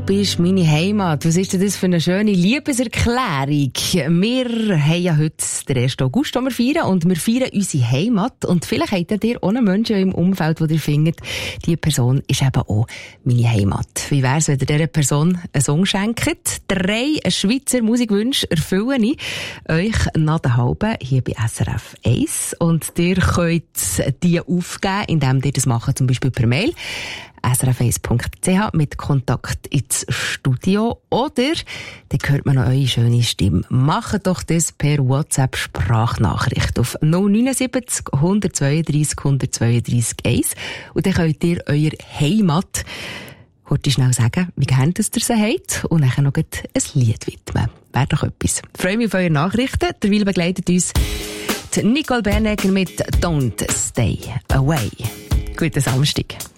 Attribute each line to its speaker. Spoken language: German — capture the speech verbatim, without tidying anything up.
Speaker 1: bist meine Heimat. Was ist denn das für eine schöne Liebeserklärung? Wir haben ja heute den ersten August, den wir feiern, und wir feiern unsere Heimat. Und vielleicht habt ihr auch einen Menschen im Umfeld, wo ihr findet, diese Person ist eben auch meine Heimat. Wie wäre es, wenn ihr dieser Person einen Song schenkt? Drei Schweizer Musikwünsche erfüllen ich euch nach der halben hier bei S R F eins. Und ihr könnt die aufgeben, indem ihr das macht, zum Beispiel per Mail. S R F eins Punkt C H mit Kontakt ins Studio. Oder, dann hört man noch eure schöne Stimme. Macht doch das per WhatsApp-Sprachnachricht auf null neunundsiebzig, hundertzweiunddreissig, hundertzweiunddreissig eins. Und dann könnt ihr eure Heimat heute schnell sagen, wie gerne ihr sie habt. Und dann noch ein Lied widmen. Wäre doch etwas. Ich freue mich auf eure Nachrichten. Derweil begleitet uns Nicole Bernegger mit Don't Stay Away. Guten Samstag.